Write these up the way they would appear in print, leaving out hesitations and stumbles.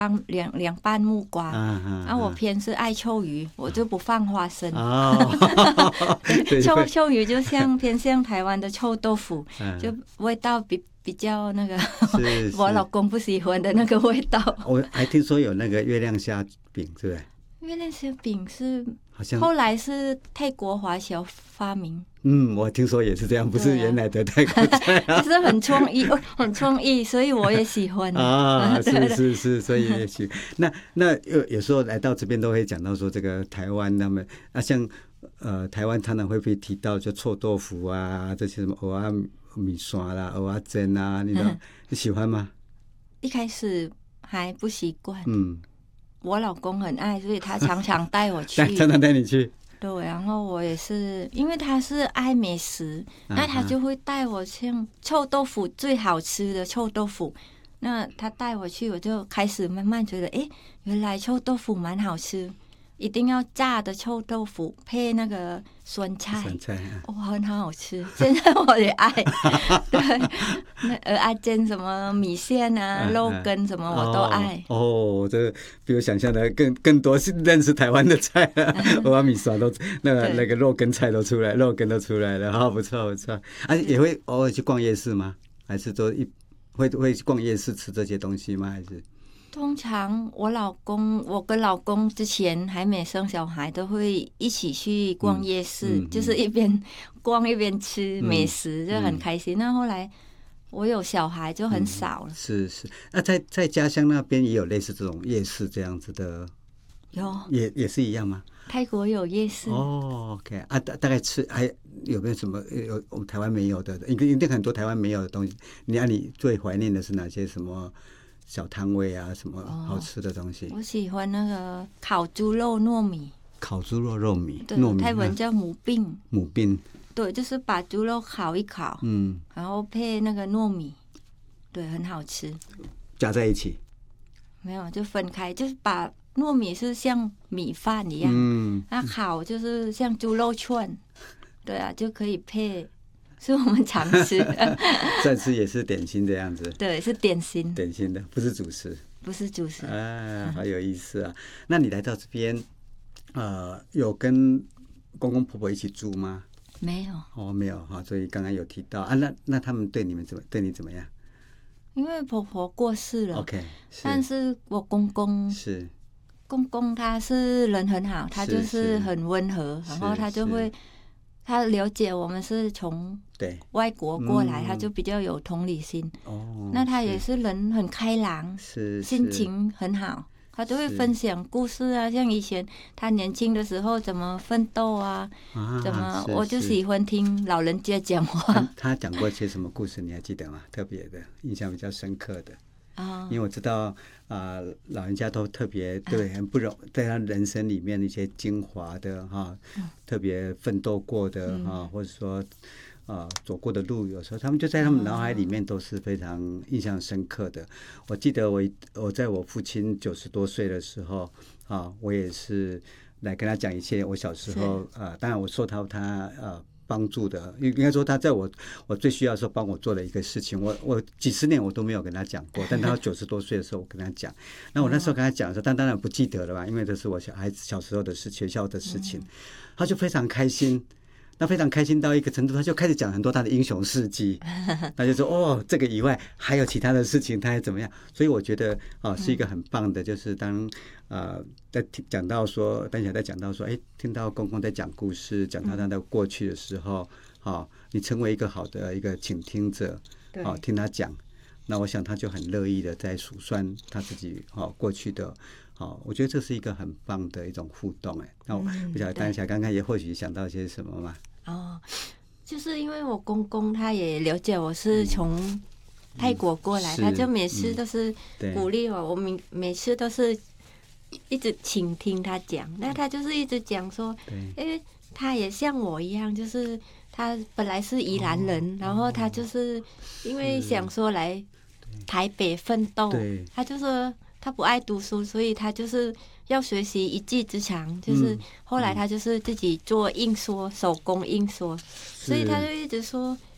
凉拌木瓜，我偏是爱臭鱼，我就不放花生。臭鱼就偏向台湾的臭豆腐，就味道比较那个我老公不喜欢的那个味道。 我还听说有那个月亮虾饼，是不是？ 月亮虾饼是好像后来是泰国华侨发明。 我听说也是这样，不是原来的泰国菜就是很创意，所以我也喜欢是，所以也喜欢。那有时候来到这边都会讲到说，这个台湾他们像台湾常常会被提到就臭豆腐啊，这些什么蚵仔米线啦、蚵仔煎啊，你喜欢吗？ 一开始还不习惯，我老公很爱，所以他常常带我去， 常常带你去。 对，然后我也是，因为他是爱美食，那他就会带我像臭豆腐最好吃的臭豆腐，那他带我去，我就开始慢慢觉得，原来臭豆腐蛮好吃。一定要炸的臭豆腐配那个酸菜，很好吃。现在我也爱，对，那爱煎什么米线啊、肉羹什么我都爱。 这比我想象的更多是认识台湾的菜啊，我把米线都那个肉羹菜都出来，肉羹都出来了，不错。也会偶尔去逛夜市吗？还是说会去逛夜市吃这些东西吗？还是？ 通常我跟老公之前还没生小孩，都会一起去逛夜市，就是一边逛一边吃美食，就很开心。那后来我有小孩就很少了。 是。那在家乡那边也有类似这种夜市这样子的？ 有， 也是一样吗？ 泰国有夜市。 OK 大概吃还有没有什么我们台湾没有的？一定很多台湾没有的东西。你最怀念的是哪些什么？小摊位啊，什么好吃的东西？ 我喜欢那个烤猪肉糯米。 烤猪肉糯米， 泰文叫母饼。 母饼， 对，就是把猪肉烤一烤，然后配那个糯米，对，很好吃。 加在一起？ 没有，就分开，就是把糯米是像米饭一样，那烤就是像猪肉串，对啊，就可以配。是我们常吃的， 算是也是点心这样子。 对，是点心的，不是主食。 不是主食好有意思啊！那你来到这边，有跟公公婆婆一起住吗？ 没有。 没有所以刚刚有提到那他们对你怎么样？ 因为婆婆过世了 ，OK， 但是我公公他是人很好，他就是很温和，然后他就会。他了解我们是从外国过来，他就比较有同理心。那他也是人很开朗，心情很好，他就会分享故事啊，像以前他年轻的时候怎么奋斗啊，怎么我就喜欢听老人家讲话。 他讲过一些什么故事你还记得吗？特别的印象比较深刻的。因为我知道老人家都特别很不容易，在他人生里面一些精华的特别奋斗过的或者说走过的路，有时候他们就在他们脑海里面都是非常印象深刻的。我记得我在我父亲90多岁的时候我也是来跟他讲一些我小时候当然我受到他帮助的，应该说他在我最需要的时候帮我做了一个事情，我几十年我都没有跟他讲过，但他90多岁的时候我跟他讲，那我那时候跟他讲的时候，他当然不记得了吧，因为这是我小时候的事，学校的事情，他就非常开心。那非常开心到一个程度，他就开始讲很多他的英雄事迹，他就说这个以外还有其他的事情，他还怎么样？所以我觉得是一个很棒的，就是当在讲到说，丹霞在讲到说，听到公公在讲故事，讲到他的过去的时候，你成为一个好的一个倾听者，听他讲，那我想他就很乐意的在数算他自己过去的。我觉得这是一个很棒的一种互动。那我不晓得丹霞刚刚也或许想到些什么吗？ 就是因为我公公他也了解我是从泰国过来，他就每次都是鼓励我每次都是一直倾听他讲，那他就是一直讲说，因为他也像我一样，就是他本来是宜兰人，然后他就是因为想说来台北奋斗，他就说他不爱读书，所以他就是要学习一技之长，就是后来他就是自己做印刷，手工印刷，所以他就一直说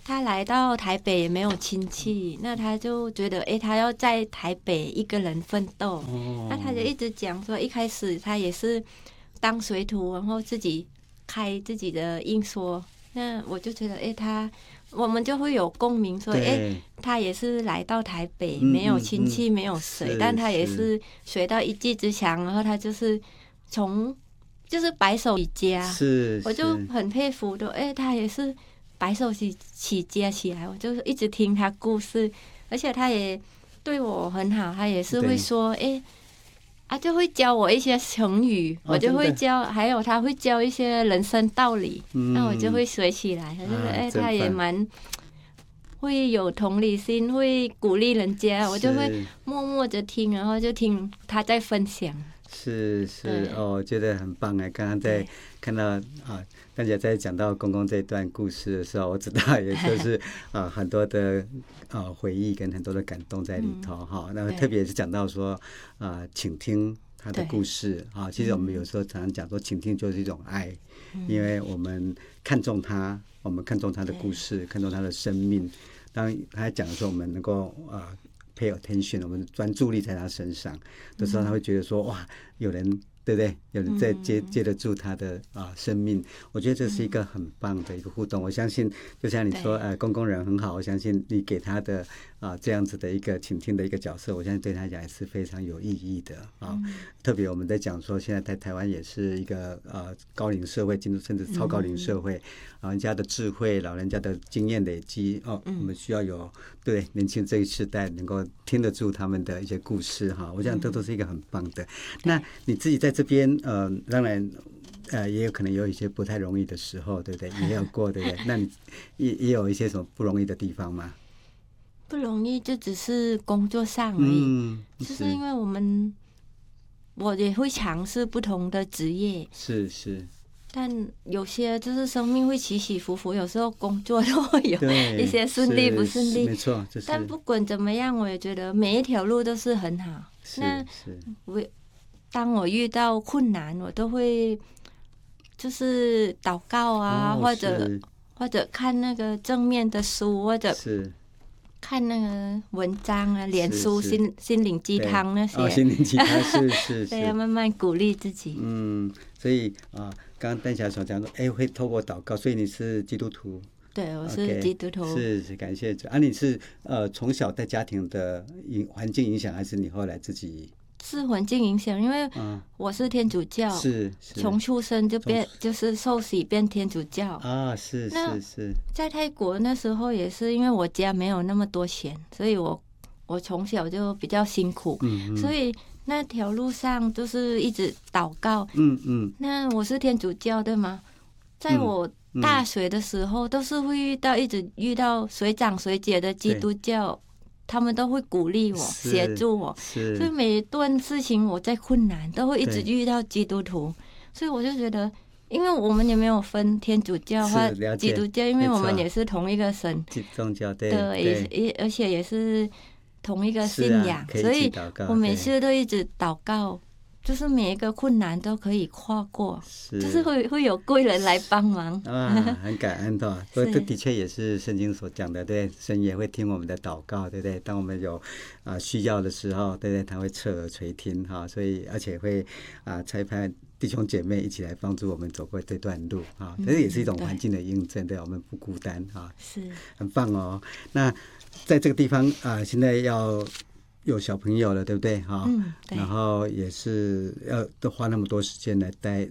他来到台北也没有亲戚，那他就觉得他要在台北一个人奋斗。那他就一直讲说，一开始他也是当水土，然后自己开自己的印刷。那我就觉得我们就会有共鸣说，他也是来到台北，没有亲戚，没有谁，但他也是学到一技之长，然后他就是就是白手起家，我就很佩服的。他也是白手起家起来，我就是一直听他故事，而且他也对我很好，他也是会说，就会教我一些成语，我就会教，还有他会教一些人生道理，那我就会学起来。他也蛮会有同理心，会鼓励人家，我就会默默的听，然后就听他在分享。 是我觉得很棒哎！刚刚在看到大家在讲到公公这段故事的时候，我知道也就是很多的回忆跟很多的感动在里头哈。那特别是讲到说倾听他的故事其实我们有时候常常讲说，倾听就是一种爱，因为我们看重他，我们看重他的故事，看重他的生命。当他讲的时候，我们能够pay attention， 我们专注力在他身上的时候，他会觉得说哇，有人对不对？有人在接得住他的生命，我觉得这是一个很棒的一个互动。我相信，就像你说，公公人很好，我相信你给他的这样子的一个倾听的一个角色，我相信对他讲也是非常有意义的特别我们在讲说，现在在台湾也是一个高龄社会，进入甚至超高龄社会，老人家的智慧、老人家的经验累积我们需要有对年轻这一世代能够听得住他们的一些故事我想这都是一个很棒的。那你自己在这边当然也有可能有一些不太容易的时候，对不对？也有过，对不对？那你也有一些什么不容易的地方吗？ 不容易就只是工作上而已，就是因为我也会尝试不同的职业， 是， 但有些就是生命会起起伏伏，有时候工作都会有一些顺利不顺利， 没错。 但不管怎么样，我也觉得每一条路都是很好。那当我遇到困难，我都会就是祷告或者看那个正面的书，或者看那个文章脸书心灵鸡汤那些心灵鸡汤是对，要慢慢鼓励自己。 所以刚刚丹霞所讲说会透过祷告，所以你是基督徒？ 对，我是基督徒。 是感谢主你是从小在家庭的环境影响，还是你后来自己？ 是环境影响，因为我是天主教，从出生就是受洗变天主教是。 在泰国那时候也是因为我家没有那么多钱，所以我从小就比较辛苦，所以那条路上就是一直祷告。那我是天主教的嘛，在我大学的时候都是会一直遇到随长随姐的基督教，他们都会鼓励我，协助我，所以每一段事情我在困难都会一直遇到基督徒，所以我就觉得，因为我们也没有分天主教或基督教，因为我们也是同一个神宗教，对， 而且也是同一个信仰，所以我每次都一直祷告，就是每一个困难都可以跨过，就是会有贵人来帮忙很感恩的。这的确也是圣经所讲的，对，神也会听我们的祷告，对不对？当我们有需要的时候，对不对？他会侧耳垂听所以而且会差派弟兄姐妹一起来帮助我们走过这段路这也是一种环境的印证，对，我们不孤单是很棒哦。那在这个地方现在要有小朋友了，对不对然后也是都花那么多时间来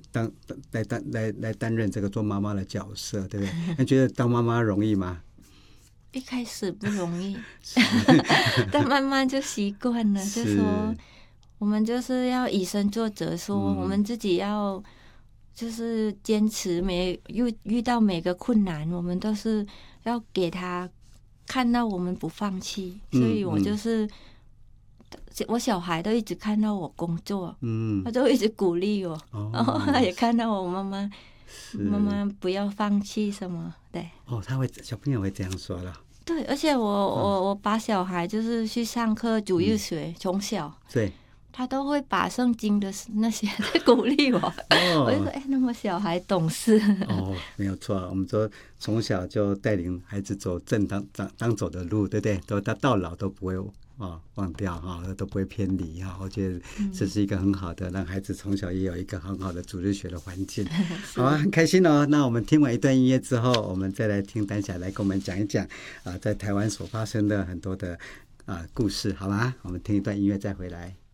担任这个做妈妈的角色，对不对？你觉得当妈妈容易吗？ 一开始不容易但慢慢就习惯了，就说我们就是要以身作则，说我们自己要就是坚持，遇到每个困难，我们都是要给他看到我们不放弃，所以我就是我小孩都一直看到我工作，他都一直鼓励我，然后他也看到我妈妈不要放弃什么，对。 小朋友会这样说了。 对，而且我把小孩就是去上课主日学，从小他都会把圣经的那些在鼓励我。我就说，那么小还懂事。 没有错，我们说从小就带领孩子走正当走的路，对不对？他到老都不会忘掉都不会偏离我觉得这是一个很好的，让孩子从小也有一个很好的主日学的环境。好啊，很开心那我们听完一段音乐之后，我们再来听丹霞来跟我们讲一讲在台湾所发生的很多的故事，好吗？我们听一段音乐再回来。